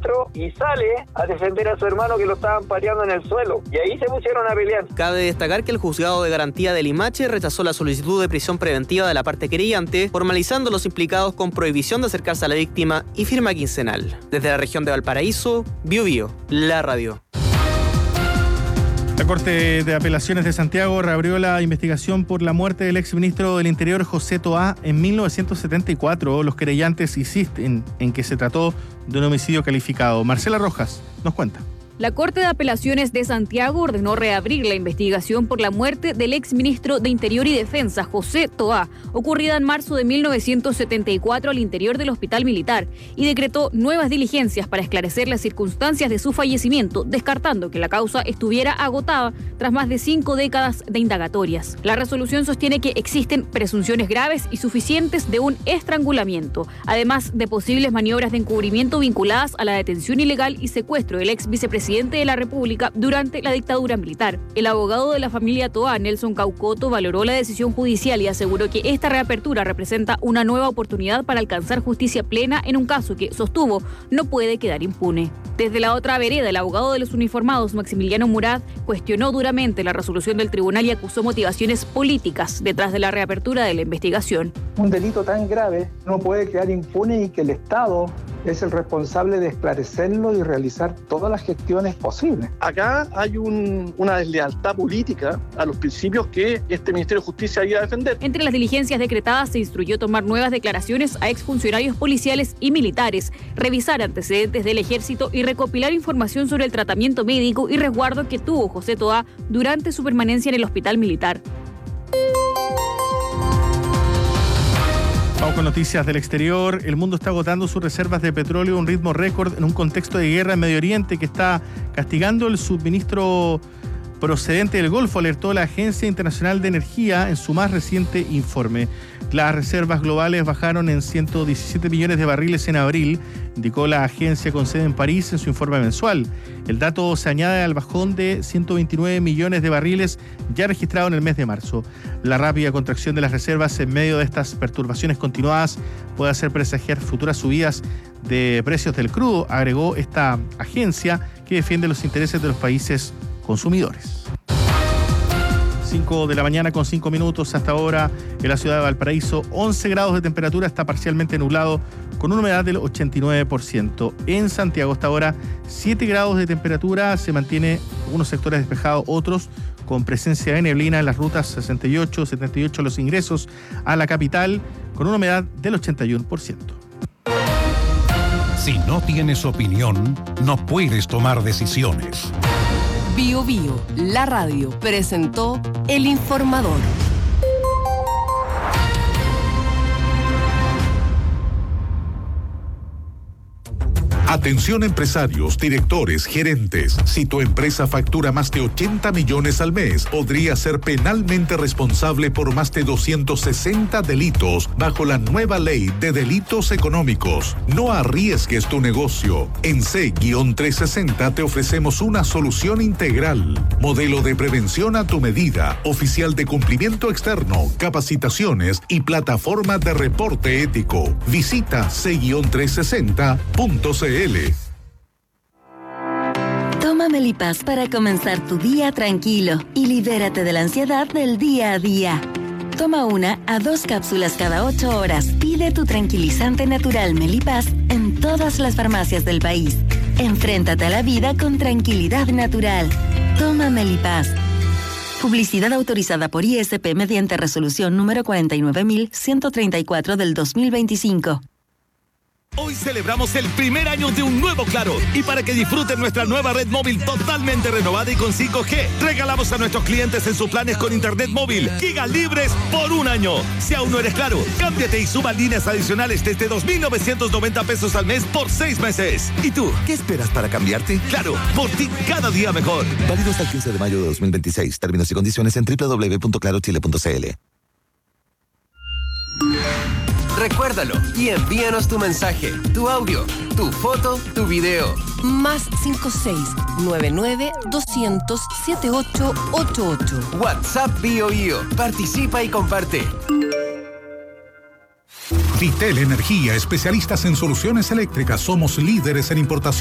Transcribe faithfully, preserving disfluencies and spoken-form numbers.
exministro y sale a defender a su hermano que lo estaban pateando en el suelo. Y ahí se pusieron a pelear. Cabe destacar que el juzgado de garantía de Limache rechazó la solicitud de prisión preventiva de la parte querellante, formalizando a los implicados con prohibición de acercarse a la víctima y firma quincenal. Desde la región de Valparaíso, Bio Bio, la radio. La Corte de Apelaciones de Santiago reabrió la investigación por la muerte del exministro del Interior José Toá en mil novecientos setenta y cuatro. Los querellantes insisten en que se trató de un homicidio calificado. Marcela Rojas nos cuenta. La Corte de Apelaciones de Santiago ordenó reabrir la investigación por la muerte del exministro de Interior y Defensa, José Toá, ocurrida en marzo de mil novecientos setenta y cuatro al interior del Hospital Militar, y decretó nuevas diligencias para esclarecer las circunstancias de su fallecimiento, descartando que la causa estuviera agotada tras más de cinco décadas de indagatorias. La resolución sostiene que existen presunciones graves y suficientes de un estrangulamiento, además de posibles maniobras de encubrimiento vinculadas a la detención ilegal y secuestro del ex vicepresidente de la República durante la dictadura militar. El abogado de la familia Toá, Nelson Caucoto, valoró la decisión judicial y aseguró que esta reapertura representa una nueva oportunidad para alcanzar justicia plena en un caso que, sostuvo, no puede quedar impune. Desde la otra vereda, el abogado de los uniformados, Maximiliano Murad, cuestionó duramente la resolución del tribunal y acusó motivaciones políticas detrás de la reapertura de la investigación. Un delito tan grave no puede quedar impune y que el Estado es el responsable de esclarecerlo y realizar todas las gestiones posibles. Acá hay un, una deslealtad política a los principios que este Ministerio de Justicia iba a defender. Entre las diligencias decretadas se instruyó tomar nuevas declaraciones a exfuncionarios policiales y militares, revisar antecedentes del ejército y recopilar información sobre el tratamiento médico y resguardo que tuvo José Toá durante su permanencia en el Hospital Militar. Vamos con noticias del exterior. El mundo está agotando sus reservas de petróleo a un ritmo récord en un contexto de guerra en Medio Oriente que está castigando el suministro procedente del Golfo, alertó la Agencia Internacional de Energía en su más reciente informe. Las reservas globales bajaron en ciento diecisiete millones de barriles en abril, indicó la agencia con sede en París en su informe mensual. El dato se añade al bajón de ciento veintinueve millones de barriles ya registrado en el mes de marzo. La rápida contracción de las reservas en medio de estas perturbaciones continuadas puede hacer presagiar futuras subidas de precios del crudo, agregó esta agencia que defiende los intereses de los países consumidores. cinco de la mañana con cinco minutos hasta ahora en la ciudad de Valparaíso, once grados de temperatura, está parcialmente nublado con una humedad del ochenta y nueve por ciento. En Santiago hasta ahora siete grados de temperatura, se mantiene algunos sectores despejados, otros con presencia de neblina en las rutas sesenta y ocho, setenta y ocho los ingresos a la capital con una humedad del ochenta y uno por ciento. Si no tienes opinión, no puedes tomar decisiones. Bio Bio, la radio, presentó El Informador. Atención empresarios, directores, gerentes. Si tu empresa factura más de ochenta millones al mes, podría ser penalmente responsable por más de doscientos sesenta delitos bajo la nueva ley de delitos económicos. No arriesgues tu negocio. En C trescientos sesenta te ofrecemos una solución integral. Modelo de prevención a tu medida, oficial de cumplimiento externo, capacitaciones y plataforma de reporte ético. Visita C trescientos sesenta punto c l. Toma Melipaz para comenzar tu día tranquilo y libérate de la ansiedad del día a día. Toma una a dos cápsulas cada ocho horas. Pide tu tranquilizante natural Melipaz en todas las farmacias del país. Enfréntate a la vida con tranquilidad natural. Toma Melipaz. Publicidad autorizada por I S P mediante resolución número cuarenta y nueve mil ciento treinta y cuatro del dos mil veinticinco. Hoy celebramos el primer año de un nuevo Claro y para que disfruten nuestra nueva red móvil totalmente renovada y con cinco G, regalamos a nuestros clientes en sus planes con internet móvil gigas libres por un año. Si aún no eres Claro, cámbiate y suba líneas adicionales desde dos mil novecientos noventa pesos al mes por seis meses. ¿Y tú, qué esperas para cambiarte? Claro, por ti cada día mejor. Válido hasta el quince de mayo de dos mil veintiséis. Términos y condiciones en doble u doble u doble u punto claro chile punto c l. Recuérdalo y envíanos tu mensaje, tu audio, tu foto, tu video. Más cinco seis nueve nueve dos cero cero siete ocho ocho ocho. WhatsApp Bio Bio. Participa y comparte. Vitel Energía, especialistas en soluciones eléctricas. Somos líderes en importación.